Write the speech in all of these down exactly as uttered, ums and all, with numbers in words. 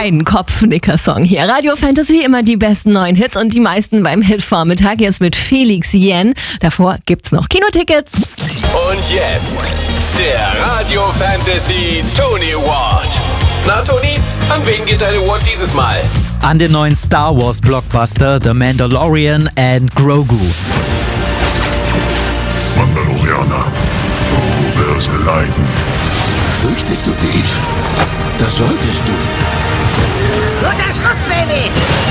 Ein Kopfnicker-Song hier. Radio Fantasy, immer die besten neuen Hits und die meisten beim Hitvormittag. Jetzt mit Felix Jähn. Davor gibt's noch Kinotickets. Und jetzt der Radio Fantasy Tony Award. Na Tony, an wen geht dein Award dieses Mal? An den neuen Star Wars Blockbuster The Mandalorian and Grogu. Mandalorianer, du wirst leiden. Fürchtest du dich? Das solltest du. Guter Schuss, Baby!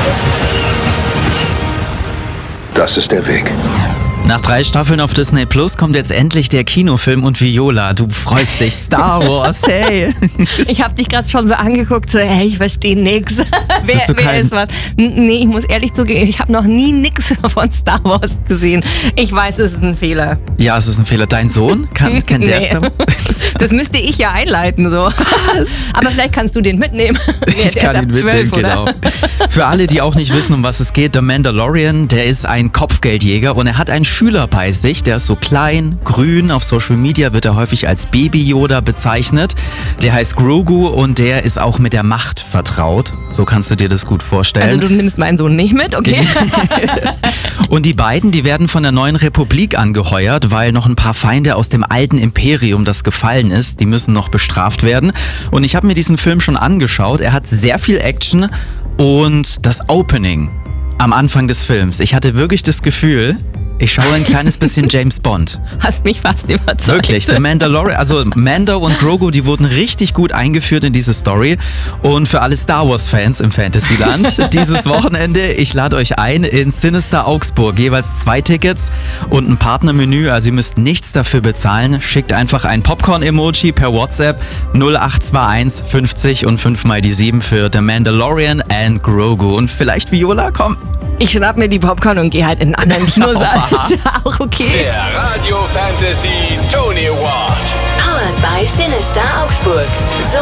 Das ist der Weg. Nach drei Staffeln auf Disney Plus kommt jetzt endlich der Kinofilm und Viola, du freust dich. Star Wars, hey. Ich hab dich gerade schon so angeguckt, so, hey, ich verstehe nix. wer Bist du wer kein- ist was? N- Nee, ich muss ehrlich zugeben, ich habe noch nie nix von Star Wars gesehen. Ich weiß, es ist ein Fehler. Ja, es ist ein Fehler. Dein Sohn? Kann, kennt der Nee. Star Wars? Das müsste ich ja einleiten, so. Aber vielleicht kannst du den mitnehmen. Nee, Ich der kann ist ab ihn mitnehmen, zwölf, oder? genau. Für alle, die auch nicht wissen, um was es geht, der Mandalorian, der ist ein Kopfgeldjäger und er hat einen Schüler bei sich, der ist so klein, grün, auf Social Media wird er häufig als Baby-Yoda bezeichnet. Der heißt Grogu und der ist auch mit der Macht vertraut. So kannst du dir das gut vorstellen. Also du nimmst meinen Sohn nicht mit, okay? Und die beiden, die werden von der neuen Republik angeheuert, weil noch ein paar Feinde aus dem alten Imperium, das gefallen ist, die müssen noch bestraft werden. Und ich habe mir diesen Film schon angeschaut. Er hat sehr viel Action und das Opening am Anfang des Films. Ich hatte wirklich das Gefühl, ich schaue ein kleines bisschen James Bond. Hast mich fast überzeugt. Wirklich, der Mandalorian, also Mando und Grogu, die wurden richtig gut eingeführt in diese Story. Und für alle Star Wars Fans im Fantasyland, dieses Wochenende, ich lade euch ein in Sinister Augsburg. Jeweils zwei Tickets und ein Partnermenü, also ihr müsst nichts dafür bezahlen. Schickt einfach ein Popcorn-Emoji per WhatsApp null acht zwei eins fünfzig und fünf mal die sieben für The Mandalorian and Grogu. Und vielleicht Viola, komm. Ich schnapp mir die Popcorn und gehe halt in einen anderen Kinosaal. Ist ja auch okay. Der Radio Fantasy Tony Award. Powered by Sinister Augsburg. So